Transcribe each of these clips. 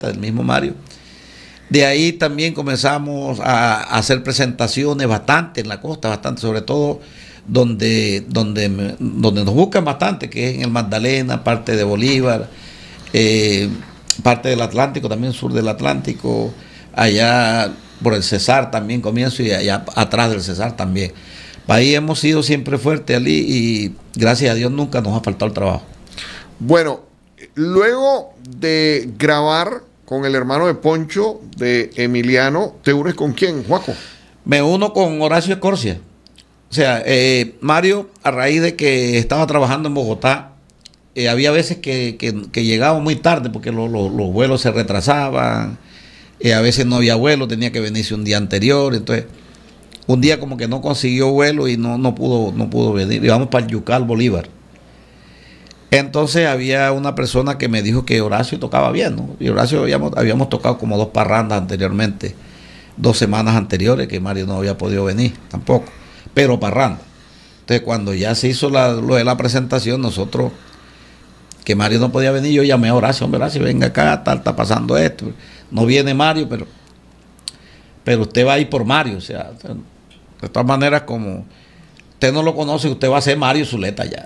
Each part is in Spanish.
del mismo Mario. De ahí también comenzamos a hacer presentaciones bastante en la costa, bastante, sobre todo donde nos buscan bastante, que es en el Magdalena, parte de Bolívar, parte del Atlántico, también sur del Atlántico, allá por el Cesar también comienzo y allá atrás del Cesar también. Ahí hemos sido siempre fuertes, Ali, y gracias a Dios nunca nos ha faltado el trabajo. Bueno, luego de grabar con el hermano de Poncho, de Emiliano, ¿te unes con quién, Juaco? Me uno con Horacio Escorcia. O sea, Mario, a raíz de que estaba trabajando en Bogotá, había veces que llegaba muy tarde porque los vuelos se retrasaban, a veces no había vuelo, tenía que venirse un día anterior, entonces un día como que no consiguió vuelo y no pudo venir, íbamos para el Yucal, Bolívar. Entonces había una persona que me dijo que Horacio tocaba bien, ¿no? Y Horacio habíamos tocado como 2 parrandas anteriormente, 2 semanas anteriores, que Mario no había podido venir tampoco, pero parranda. Entonces cuando ya se hizo lo de la presentación, nosotros, que Mario no podía venir, yo llamé a Horacio, hombre, Horacio, venga acá, está pasando esto. No viene Mario, pero usted va a ir por Mario, o sea, de todas maneras, como usted no lo conoce, usted va a ser Mario Zuleta ya.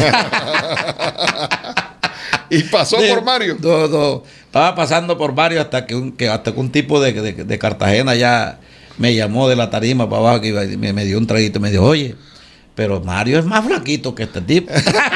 ¿Y pasó por Mario? No, estaba pasando por Mario hasta que un tipo de Cartagena ya me llamó de la tarima para abajo, que me dio un traguito y me dijo, oye, pero Mario es más flaquito que este tipo.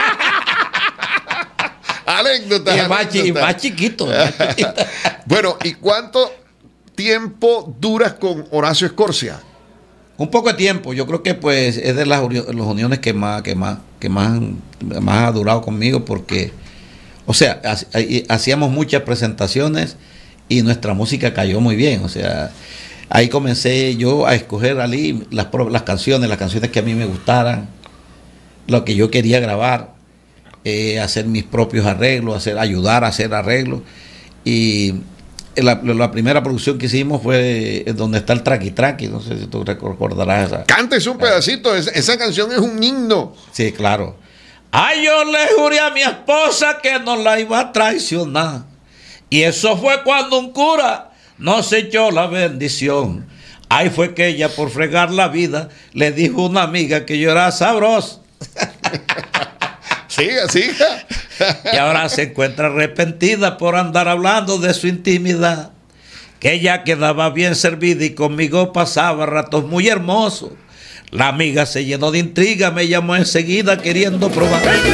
Anécdota. Y más chiquito. Bueno, ¿y cuánto tiempo duras con Horacio Escorcia? Un poco de tiempo, yo creo que pues es de las uniones que más ha durado conmigo, porque, o sea, hacíamos muchas presentaciones y nuestra música cayó muy bien, o sea, ahí comencé yo a escoger las canciones que a mí me gustaran, lo que yo quería grabar, hacer mis propios arreglos, ayudar a hacer arreglos, y la primera producción que hicimos fue donde está el Traqui Traqui, no sé si tú recordarás esa. Cántese un pedacito, esa canción es un himno. Sí, claro. Ay, yo le juré a mi esposa que no la iba a traicionar, y eso fue cuando un cura nos echó la bendición. Ahí fue que ella, por fregar la vida, le dijo a una amiga que yo era sabroso. Siga. Y ahora se encuentra arrepentida por andar hablando de su intimidad, que ella quedaba bien servida y conmigo pasaba ratos muy hermosos. La amiga se llenó de intriga, me llamó enseguida queriendo probar.